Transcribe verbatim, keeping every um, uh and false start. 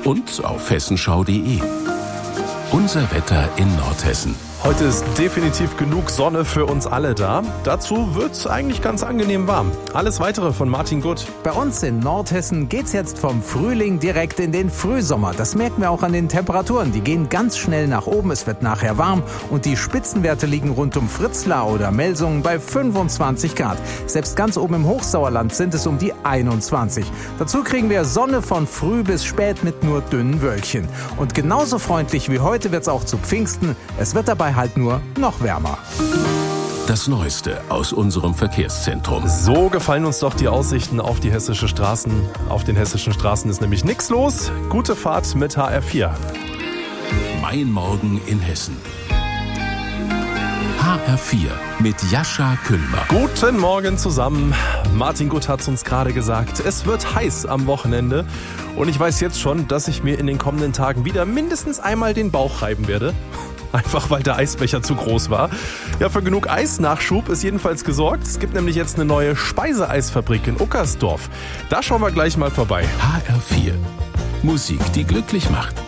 und auf hessenschau punkt de. Unser Wetter in Nordhessen. Heute ist definitiv genug Sonne für uns alle da. Dazu wird's eigentlich ganz angenehm warm. Alles Weitere von Martin Gutt. Bei uns in Nordhessen geht's jetzt vom Frühling direkt in den Frühsommer. Das merken wir auch an den Temperaturen. Die gehen ganz schnell nach oben. Es wird nachher warm und die Spitzenwerte liegen rund um Fritzlar oder Melsungen bei fünfundzwanzig Grad. Selbst ganz oben im Hochsauerland sind es um die einundzwanzig. Dazu kriegen wir Sonne von früh bis spät mit nur dünnen Wölkchen. Und genauso freundlich wie heute wird's auch zu Pfingsten. Es wird dabei halt nur noch wärmer. Das Neueste aus unserem Verkehrszentrum. So gefallen uns doch die Aussichten auf die hessische Straßen. Auf den hessischen Straßen ist nämlich nichts los. Gute Fahrt mit H R vier. Mein Morgen in Hessen. H R vier mit Jascha Kühlmer. Guten Morgen zusammen. Martin Gutt hat es uns gerade gesagt. Es wird heiß am Wochenende. Und ich weiß jetzt schon, dass ich mir in den kommenden Tagen wieder mindestens einmal den Bauch reiben werde. Einfach weil der Eisbecher zu groß war. Ja, für genug Eisnachschub ist jedenfalls gesorgt. Es gibt nämlich jetzt eine neue Speiseeisfabrik in Uckersdorf. Da schauen wir gleich mal vorbei. H R vier. Musik, die glücklich macht.